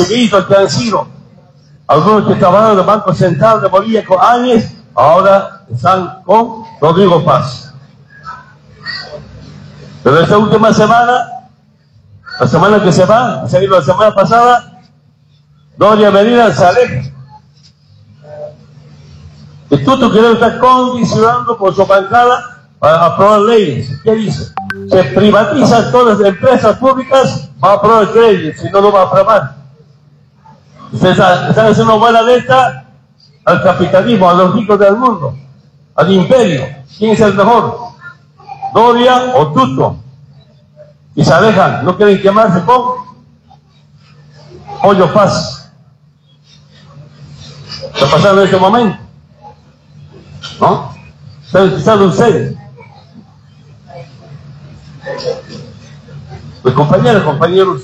viceministros que han sido, algunos que trabajaron en el Banco Central de Bolivia con Áñez, ahora están con Rodrigo Paz. Pero esta última semana, la semana que se va, se ha ido la semana pasada, Doria Medina se aleja. Y tú quieres estar condicionando por su bancada para aprobar leyes. ¿Qué dice? Se privatizan todas las empresas públicas, va a aprobar leyes, si no lo va a aprobar. Ustedes están haciendo buena letra al capitalismo, a los ricos del mundo, al imperio. ¿Quién es el mejor? Doria o Tuto. Y se alejan, no quieren quemarse con Pollo Paz. Está pasando en este momento, ¿no? Están escuchando ustedes. Pues compañeros,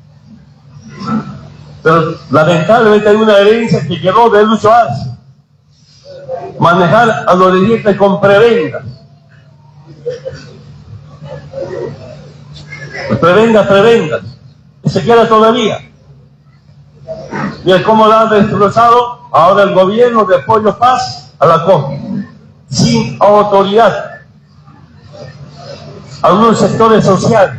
pero lamentablemente hay una herencia que quedó de Lucho Arce. Manejar a los dirigentes con prebendas. Prebendas. Y se queda todavía. Mira cómo la han destrozado ahora el gobierno de Pollo Paz a la COP. Sin autoridad. Algunos sectores sociales.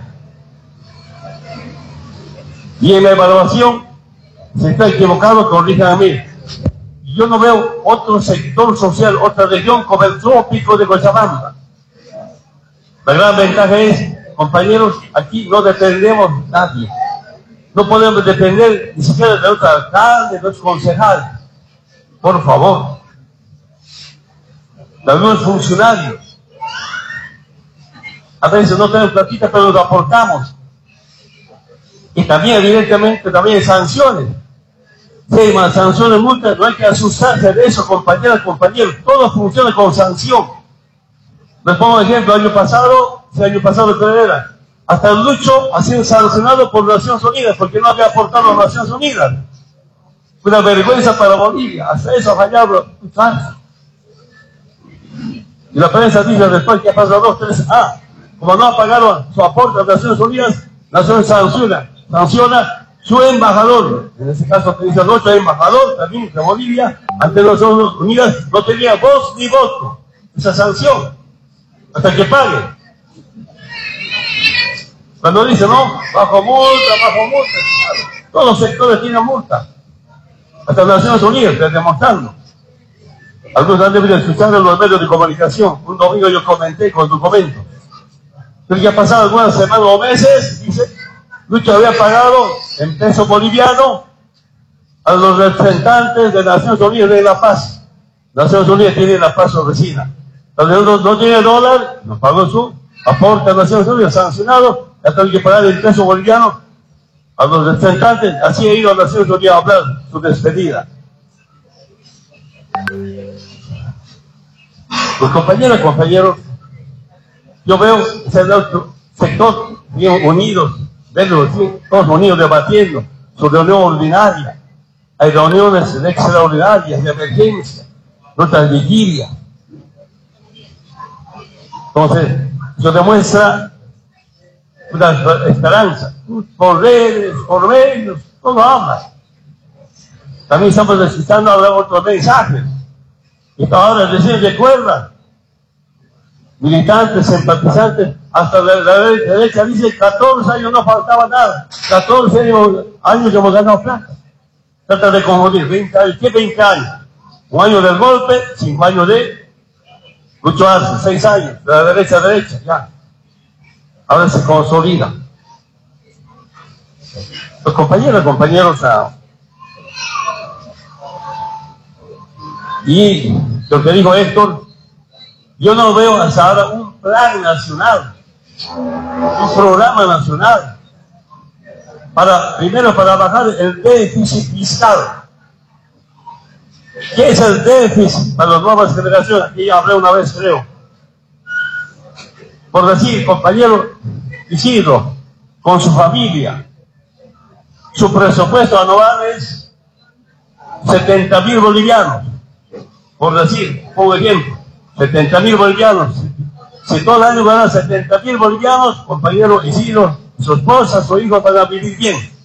Y en la evaluación, si está equivocado, corrijan a mí. Yo no veo otro sector social, otra región como el trópico de Cochabamba. La gran ventaja es, compañeros, aquí no dependemos de nadie. No podemos depender ni siquiera de otro alcalde, de otro concejal. Por favor. De algunos funcionarios. A veces no tenemos platita, pero lo aportamos. Y también, evidentemente, también hay sanciones. Si hay más sanciones, multas, no hay que asustarse de eso, compañeros. Todo funciona con sanción. Les pongo un ejemplo, el año pasado ¿qué era? Hasta el Lucho ha sido sancionado por Naciones Unidas, porque no había aportado a Naciones Unidas. Una vergüenza para Bolivia, hasta eso ha fallado. Y la prensa dice después que ha pasado 2, 3, como no ha pagado su aporte a Naciones Unidas, Naciones sanciona su embajador. En este caso, que dice el otro embajador, también de Bolivia, ante Naciones Unidas, no tenía voz ni voto. Esa sanción, hasta que pague. Cuando dice, no, bajo multa, todos los sectores tienen multa. Hasta Naciones Unidas, demostrando. Algunos han debido escuchar en los medios de comunicación. Un domingo yo comenté con documentos. Pero ya pasado algunas semanas o meses, dice, Lucho había pagado en peso boliviano a los representantes de Naciones Unidas de La Paz. Naciones Unidas tiene La Paz su vecina. Cuando no tiene dólar, no pagó su aporte a Naciones Unidas, sancionado, ya tiene que pagar el peso boliviano a los representantes. Así ha ido a Naciones Unidas a hablar su despedida. Pues compañeros, yo veo ese sector bien unidos, verlos todos unidos debatiendo su reunión ordinaria. Hay reuniones extraordinarias de emergencia, otras vigilias. Entonces, eso demuestra una esperanza. Por redes, por medios, todo habla. También estamos necesitando hablar otros mensajes. Y ahora recién recuerdan, militantes, simpatizantes, hasta la derecha dice 14 años no faltaba nada, 14 años hemos ganado plata. Trata de confundir, 20 años, ¿qué 20 años? Un año del golpe, 5 años de Lucho Arce, 6 años, de la derecha, ya. Ahora se consolida. Los compañeros, y lo que dijo Héctor, yo no veo hasta ahora un plan nacional, un programa nacional, primero para bajar el déficit fiscal. ¿Qué es el déficit para las nuevas generaciones? Aquí ya hablé una vez, creo. Por decir, compañero Isidro, con su familia, su presupuesto anual es 70.000 bolivianos. Por decir, un ejemplo, 70.000 bolivianos. Si todo el año ganan 70.000 bolivianos, compañero Isidro, su esposa, su hijo van a vivir bien.